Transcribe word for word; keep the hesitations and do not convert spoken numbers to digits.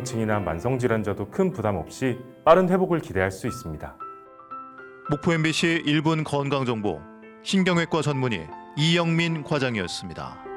고령층이나 만성질환자도 큰 부담 없이 빠른 회복을 기대할 수 있습니다. 목포 엠비씨 일 분 건강정보 신경외과 전문의 이영민 과장이었습니다.